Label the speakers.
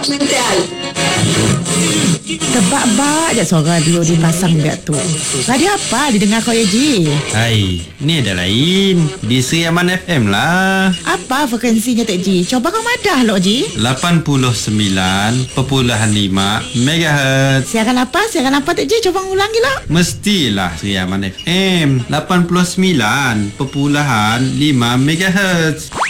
Speaker 1: Tebak-bak je suara radio dipasang biak tu. Radio apa didengar kau ya Ji?
Speaker 2: Hai, ni ada lain. Di Sri Aman FM lah.
Speaker 1: Apa frekuensinya Tek Ji? Coba kau madah lo Ji.
Speaker 2: 89.5 MHz.
Speaker 1: Siaran apa? Siaran apa Tek Ji? Coba ulangi lah.
Speaker 2: Mestilah Sri Aman FM 89.5 MHz.